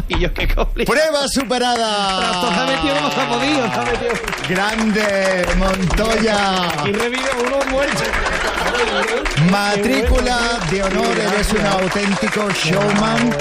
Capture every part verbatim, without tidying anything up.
estribillos, qué complicado. ¡Prueba superada! Se ha metido como se ha podido, se ha metido. ¡Grande, Montoya! Y revive uno muerto. Matrícula de honor, eres un auténtico showman.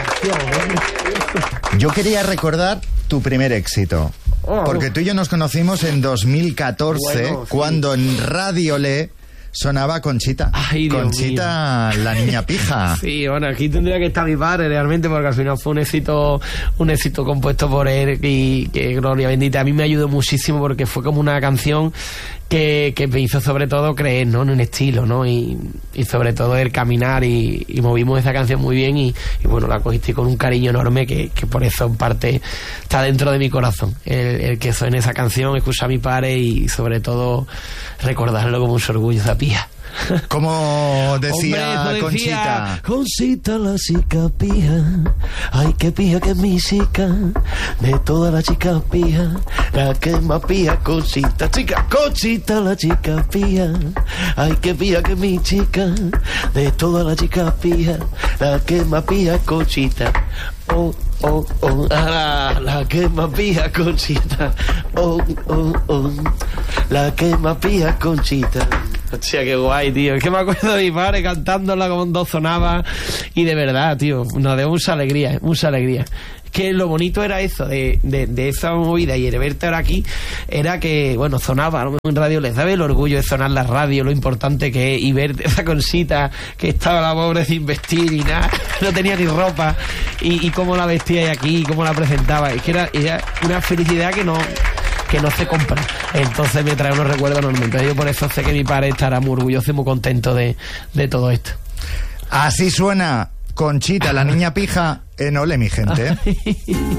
Yo quería recordar tu primer éxito, porque tú y yo nos conocimos en dos mil catorce, bueno, sí. Cuando en Radio Le sonaba Conchita. Ay, Dios Conchita, mío. La niña pija. Sí, bueno, aquí tendría que estar mi padre realmente, porque al final fue un éxito, un éxito compuesto por él y que gloria bendita. A mí me ayudó muchísimo porque fue como una canción que, que me hizo sobre todo creer, ¿no? En un estilo, ¿no? Y, y sobre todo el caminar y, y movimos esa canción muy bien y, y bueno, la cogiste con un cariño enorme que, que por eso en parte está dentro de mi corazón. El, el que suene esa canción, escuchar a mi padre y sobre todo recordarlo con mucho orgullo, esa pija. Como decía Hombre, Conchita. Conchita la chica pija, ay qué pija que es mi chica, de todas las chicas pija, la que más pija Conchita, chica, Conchita la chica pija, ay qué pija que es mi chica, de todas las chicas pija, la que más pija Conchita. Oh, oh, oh, ah, la que más pija Conchita. Oh, oh, oh, la que más pija Conchita. Hostia, qué guay, tío. Es que me acuerdo de mi padre cantándola como dos sonaba. Y de verdad, tío, nos dio mucha alegría, mucha alegría. Es que lo bonito era eso, de, de, de esa movida y el verte ahora aquí, era que, bueno, sonaba ¿no? en Radio Les daba el orgullo de sonar la radio, lo importante que es, y ver esa Conchita que estaba la pobre sin vestir y nada, no tenía ni ropa, y, y cómo la vestía aquí, y cómo la presentaba. Es que era, era una felicidad que no... que no se compra. Entonces me trae unos recuerdos enormes. Entonces yo por eso sé que mi padre estará muy orgulloso y muy contento de, de todo esto. Así suena Conchita, la niña pija, en Ole, mi gente.